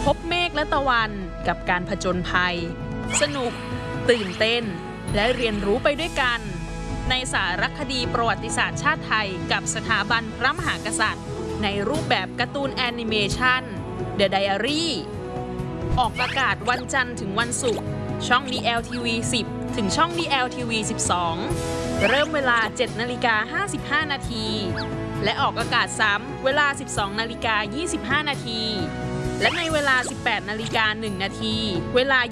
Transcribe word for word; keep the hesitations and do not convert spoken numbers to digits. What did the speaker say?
พบเมฆและตะวันกับการผจญภัยสนุกตื่นเต้นและเรียนรู้ไปด้วยกันในสารคดีประวัติศาสตร์ชาติไทยกับสถาบันพระมหากษัตริย์ในรูปแบบการ์ตูนแอนิเมชัน The Diary ออกอากาศวันจันทร์ถึงวันศุกร์ช่อง ดี แอล ที วี สิบ ถึงช่อง ดี แอล ที วี สิบสอง เริ่มเวลา เจ็ดนาฬิกาห้าสิบห้านาทีและออกอากาศซ้ำเวลา สิบสองนาฬิกายี่สิบห้านาทีและในเวลา สิบแปดนาฬิกาหนึ่งนาทีเวลา